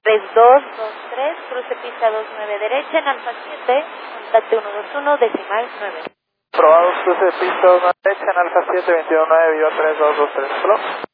3223, cruce pista 29 derecha en Alfa 7, contacte 121, decimal 9. Probados, cruce pista 1 derecha en Alfa 7, 219, viva 3223, hello.